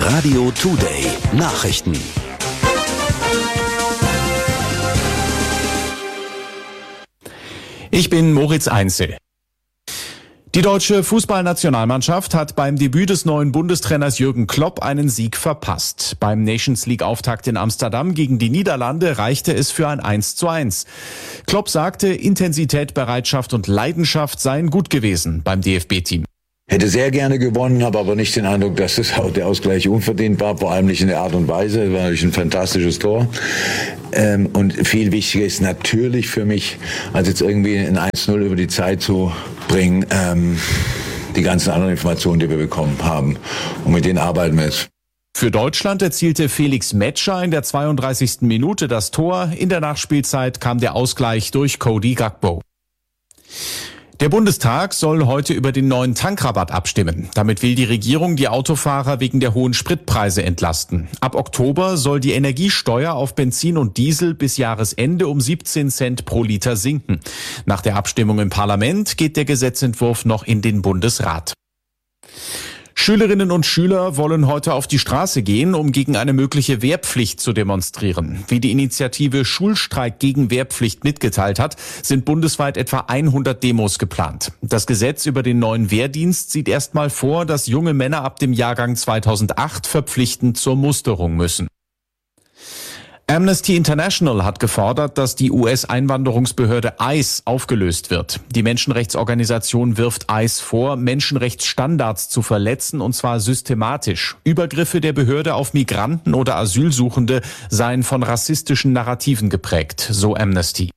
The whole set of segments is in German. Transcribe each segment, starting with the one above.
Radio Today Nachrichten. Ich bin Moritz Einzel. Die deutsche Fußballnationalmannschaft hat beim Debüt des neuen Bundestrainers Jürgen Klopp einen Sieg verpasst. Beim Nations League-Auftakt in Amsterdam gegen die Niederlande reichte es für ein 1:1. Klopp sagte, Intensität, Bereitschaft und Leidenschaft seien gut gewesen beim DFB-Team. Hätte sehr gerne gewonnen, habe aber nicht den Eindruck, dass der Ausgleich unverdient war, vor allem nicht in der Art und Weise. Es war natürlich ein fantastisches Tor. Und viel wichtiger ist natürlich für mich, als jetzt irgendwie ein 1:0 über die Zeit zu bringen, die ganzen anderen Informationen, die wir bekommen haben. Und mit denen arbeiten wir jetzt. Für Deutschland erzielte Felix Metscher in der 32. Minute das Tor. In der Nachspielzeit kam der Ausgleich durch Cody Gakpo. Der Bundestag soll heute über den neuen Tankrabatt abstimmen. Damit will die Regierung die Autofahrer wegen der hohen Spritpreise entlasten. Ab Oktober soll die Energiesteuer auf Benzin und Diesel bis Jahresende um 17 Cent pro Liter sinken. Nach der Abstimmung im Parlament geht der Gesetzentwurf noch in den Bundesrat. Schülerinnen und Schüler wollen heute auf die Straße gehen, um gegen eine mögliche Wehrpflicht zu demonstrieren. Wie die Initiative Schulstreik gegen Wehrpflicht mitgeteilt hat, sind bundesweit etwa 100 Demos geplant. Das Gesetz über den neuen Wehrdienst sieht erstmal vor, dass junge Männer ab dem Jahrgang 2008 verpflichtend zur Musterung müssen. Amnesty International hat gefordert, dass die US-Einwanderungsbehörde ICE aufgelöst wird. Die Menschenrechtsorganisation wirft ICE vor, Menschenrechtsstandards zu verletzen, und zwar systematisch. Übergriffe der Behörde auf Migranten oder Asylsuchende seien von rassistischen Narrativen geprägt, so Amnesty.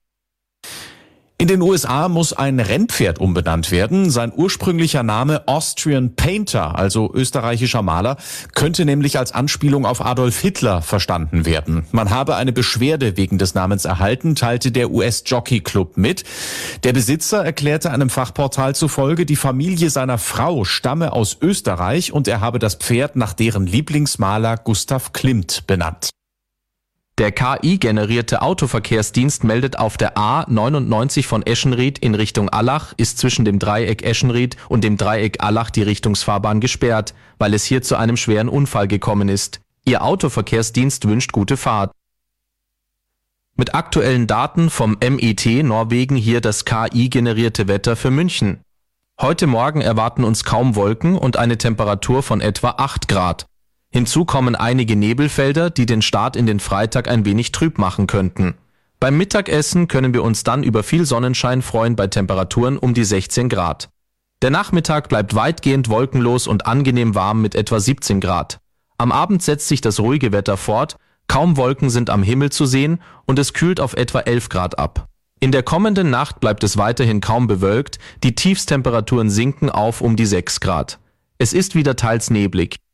In den USA muss ein Rennpferd umbenannt werden. Sein ursprünglicher Name Austrian Painter, also österreichischer Maler, könnte nämlich als Anspielung auf Adolf Hitler verstanden werden. Man habe eine Beschwerde wegen des Namens erhalten, teilte der US-Jockey Club mit. Der Besitzer erklärte einem Fachportal zufolge, die Familie seiner Frau stamme aus Österreich und er habe das Pferd nach deren Lieblingsmaler Gustav Klimt benannt. Der KI-generierte Autoverkehrsdienst meldet auf der A99 von Eschenried in Richtung Allach ist zwischen dem Dreieck Eschenried und dem Dreieck Allach die Richtungsfahrbahn gesperrt, weil es hier zu einem schweren Unfall gekommen ist. Ihr Autoverkehrsdienst wünscht gute Fahrt. Mit aktuellen Daten vom MIT Norwegen hier das KI-generierte Wetter für München. Heute Morgen erwarten uns kaum Wolken und eine Temperatur von etwa 8 Grad. Hinzu kommen einige Nebelfelder, die den Start in den Freitag ein wenig trüb machen könnten. Beim Mittagessen können wir uns dann über viel Sonnenschein freuen bei Temperaturen um die 16 Grad. Der Nachmittag bleibt weitgehend wolkenlos und angenehm warm mit etwa 17 Grad. Am Abend setzt sich das ruhige Wetter fort, kaum Wolken sind am Himmel zu sehen und es kühlt auf etwa 11 Grad ab. In der kommenden Nacht bleibt es weiterhin kaum bewölkt, die Tiefstemperaturen sinken auf um die 6 Grad. Es ist wieder teils neblig.